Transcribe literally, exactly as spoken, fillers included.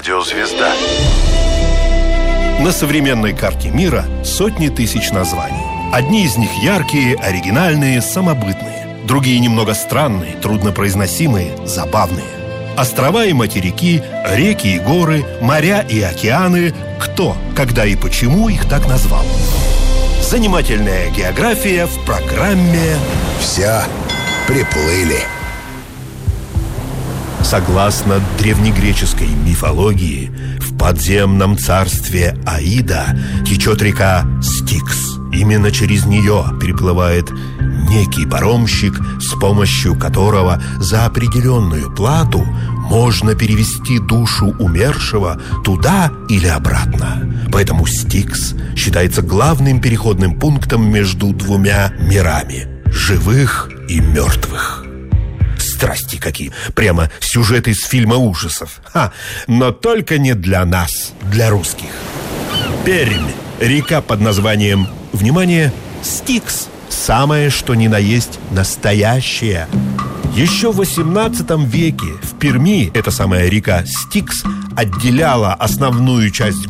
Радиозвезда. На современной карте мира сотни тысяч названий. Одни из них яркие, оригинальные, самобытные. Другие немного странные, труднопроизносимые, забавные. Острова и материки, реки и горы, моря и океаны. Кто, когда и почему их так назвал? Занимательная география в программе «Все приплыли». Согласно древнегреческой мифологии, в подземном царстве Аида течет река Стикс. Именно через нее переплывает некий паромщик, с помощью которого за определенную плату можно перевести душу умершего туда или обратно. Поэтому Стикс считается главным переходным пунктом между двумя мирами – живых и мертвых. Страсти какие! Прямо сюжет из фильма ужасов. Ха! Но только не для нас, для русских. Пермь. Река под названием, внимание, Стикс. Самое, что ни на есть, настоящая. Еще в восемнадцатом веке в Перми эта самая река Стикс отделяла основную часть